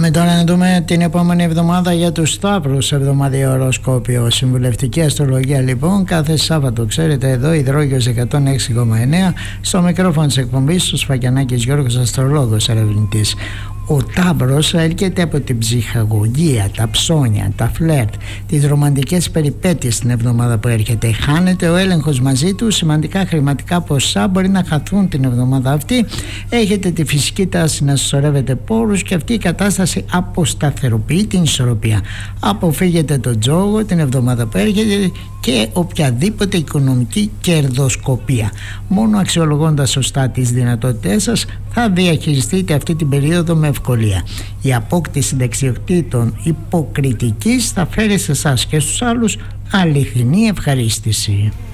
Πάμε τώρα να δούμε την επόμενη εβδομάδα για τους Σταύρους. Εβδομαδιαίο οροσκόπιο. Συμβουλευτική αστρολογία λοιπόν κάθε Σάββατο. Ξέρετε, εδώ Υδρόγειος 106,9. Στο μικρόφωνο της εκπομπής του Σφακιανάκης Γιώργος, αστρολόγος ερευνητής. Ο Ταύρος έρχεται από την ψυχαγωγία, τα ψώνια, τα φλερτ, τις ρομαντικές περιπέτειες την εβδομάδα που έρχεται. Χάνεται ο έλεγχος μαζί του, σημαντικά χρηματικά ποσά μπορεί να χαθούν την εβδομάδα αυτή. Έχετε τη φυσική τάση να συσσωρεύετε πόρους και αυτή η κατάσταση αποσταθεροποιεί την ισορροπία. Αποφύγετε τον τζόγο την εβδομάδα που έρχεται και οποιαδήποτε οικονομική κερδοσκοπία. Μόνο αξιολογώντας σωστά τις δυνατότητές σας θα διαχειριστείτε αυτή την περίοδο με ευκολία. Η απόκτηση δεξιοτήτων υποκριτικής θα φέρει σε εσάς και στους άλλους αληθινή ευχαρίστηση.